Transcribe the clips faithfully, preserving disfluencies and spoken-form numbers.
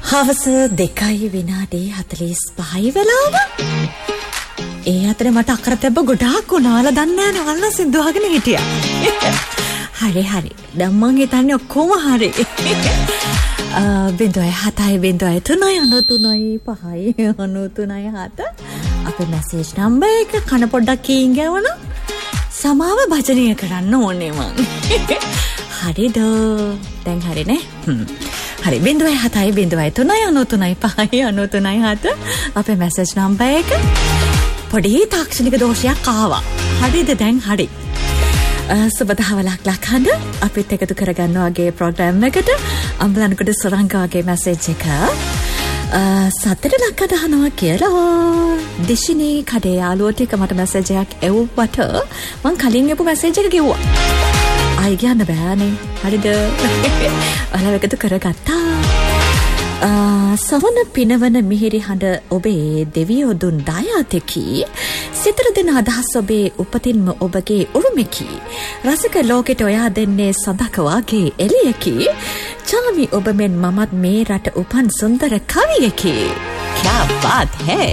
හවස දෙකයි විනාඩි හතළිස් පහයි වෙලාව. ඒ අතරේ මට අකර තැබ්බ ගොඩාක් උනාලා දන්නේ නැහැ නේ. වල්ලා සින්දු අහගෙන හිටියා. හරි හරි. දැන් මං හිතන්නේ ඔක්කොම හරි. බින්දුවයි හතයි බින්දුවයි තුනයි අනතුනයි පහයි අනතුනයි හත. අපේ මැසේජ් නම්බර් එක කන පොඩ්ඩක් කීන් ගවන සමාව භජනීය කරන්න ඕනේ මං. හරිද? දැන් හරිනේ. හ්ම්. හරි බින්දුවයි හතයි බින්දුවයි තුනයි අනතුනයි පහයි අනතුනයි හත. අපේ මැසේජ් නම්බර් එක පොඩි තාක්ෂණික දෝෂයක් ආවා. හරිද? දැන් හරි. සුබදහවලක් ලක්හඬ අපිත් එකතු කරගන්න වගේ ප්‍රෝග්‍රෑම් එකට අම්බලන්කොට සොරංගාගේ මැසේජ් එක සතර ලක්ක දහනවා කියලා දිශිනී කඩේ යාළුවෝ ටික මට මැසේජ් එකක් එව්වට මං කලින් එපු මැසේජ් එක ගෙව්වා. ආයි කියන්න බෑනේ. හරිද? ඔයාලා එකතු කරගත්තා. සවන පිනවන මිහිරි හඬ ඔබේ දෙවියෝ දුන් දායාතෙකි. සිතර දෙන අදහස් ඔබේ උපතින්ම ඔබගේ උරුමෙකි. රසික ලෝකෙට ඔයා දෙන්නේ සඳක වාගේ එළියකි. චාමි ඔබ මෙන් මමත් මේ රට උපන් සුන්දර කවියකි. क्या बात है.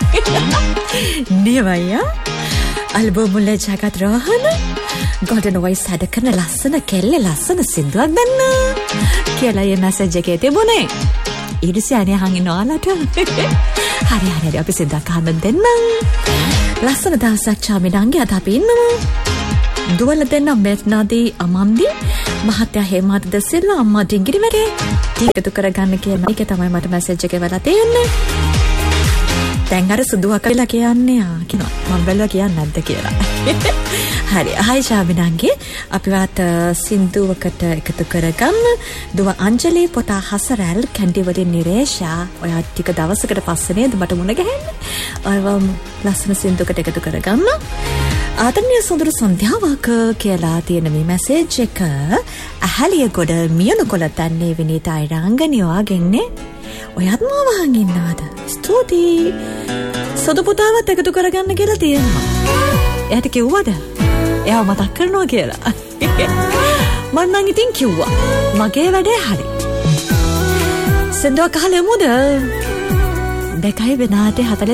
නිවයියා අල්බෝමුල ජගත් රෝහණ ගොඩන වොයිස් හැඩ කරන ලස්සන කෙල්ල ලස්සන සින්දුවක් දෙන්න කියලා මේ මැසේජ් එකේ තිබුණේ. ඊරිසියානේ හංගින ඔයාලට. හරි හරි හරි අපි සින්දුවක් අහන්න දෙන්නම්. ලස්සන දවසක් චාමිනාංගේ අද අපි ඉන්නවා. දුවල දෙන්න මෙත්නාදී අමන්දි මහත්තයා හේමාත් දසිල්ලා අම්මා ඩිංගිරි වැඩේ ටිකතු කරගන්න කියන එක තමයි මට මැසේජ් එක වෙලා තියෙන්නේ. දැන් අර සුදුවක් කියලා කියන්නේ ආ කිනෝ මම බැලුවා කියන්නේ නැද්ද කියලා. හරි හයි ශාබිනාංගේ අපි වාත සින්දුවකට එකතු කරගන්න. දුව අංජලි පොතා හසරැල් කැන්ඩි වලින් නිරේෂා ඔයා ටික දවසකට පස්සේ නේද මට මුණ ගැහෙන්නේ. ඔයව ලස්සන සින්දුවකට එකතු කරගන්න. ආදරණීය සුන්දර සන්ධ්‍යාවක කියලා තියෙන මේ මැසේජ් එක ඇහැලිය ගොඩ මියනකොළ තන්නේ විනීතයි රාංගනිය වගේන්නේ. ඔයත් මොවහන් ඉන්නවද? ස්තුතියි. සොදු පුතාවත් එකතු කරගන්න කියලා තියෙනවා. එයාට කිව්වද? එයාව මතක් කරනවා කියලා. මම නම් ඉතින් කිව්වා. මගේ වැඩේ හරි. සින්දුවක් අහලා යමුද? දෙකයි විනාඩි හතළිස්